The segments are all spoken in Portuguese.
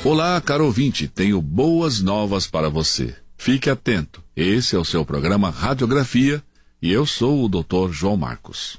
Olá, caro ouvinte, tenho boas novas para você. Fique atento, esse é o seu programa Radiografia e eu sou o Dr. João Marcos.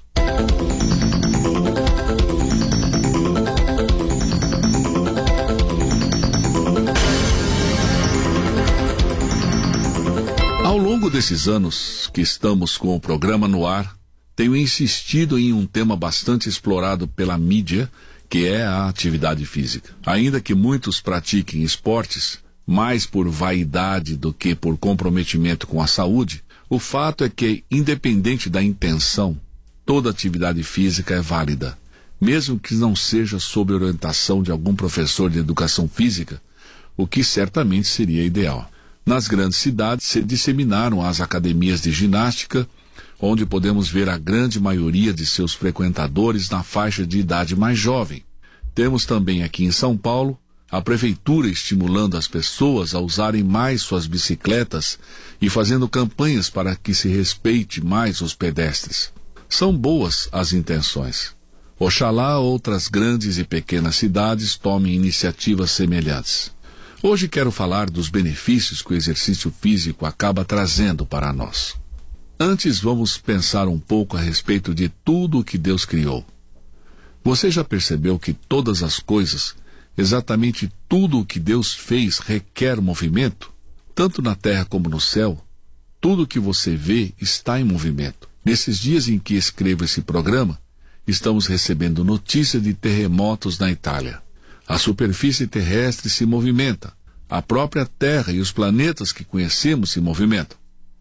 Ao longo desses anos que estamos com o programa no ar, tenho insistido em um tema bastante explorado pela mídia, que é a atividade física. Ainda que muitos pratiquem esportes, mais por vaidade do que por comprometimento com a saúde, o fato é que, independente da intenção, toda atividade física é válida, mesmo que não seja sob orientação de algum professor de educação física, o que certamente seria ideal. Nas grandes cidades se disseminaram as academias de ginástica, onde podemos ver a grande maioria de seus frequentadores na faixa de idade mais jovem. Temos também aqui em São Paulo a prefeitura estimulando as pessoas a usarem mais suas bicicletas e fazendo campanhas para que se respeite mais os pedestres. São boas as intenções. Oxalá outras grandes e pequenas cidades tomem iniciativas semelhantes. Hoje quero falar dos benefícios que o exercício físico acaba trazendo para nós. Antes, vamos pensar um pouco a respeito de tudo o que Deus criou. Você já percebeu que todas as coisas, exatamente tudo o que Deus fez, requer movimento? Tanto na terra como no céu, tudo o que você vê está em movimento. Nesses dias em que escrevo esse programa, estamos recebendo notícia de terremotos na Itália. A superfície terrestre se movimenta. A própria Terra e os planetas que conhecemos se movimentam.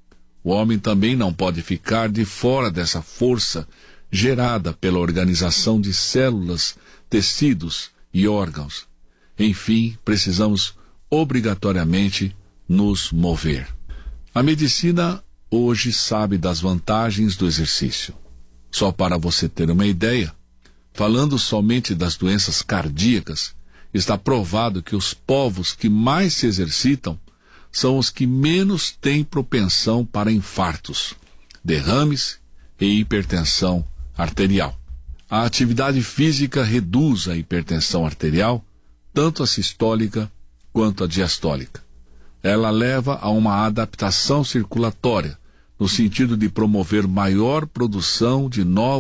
O homem também não pode ficar de fora dessa força gerada pela organização de células, tecidos e órgãos. Enfim, precisamos obrigatoriamente nos mover. A medicina hoje sabe das vantagens do exercício. Só para você ter uma ideia, falando somente das doenças cardíacas, está provado que os povos que mais se exercitam são os que menos têm propensão para infartos, derrames e hipertensão arterial. A atividade física reduz a hipertensão arterial, tanto a sistólica quanto a diastólica. Ela leva a uma adaptação circulatória, no sentido de promover maior produção de novos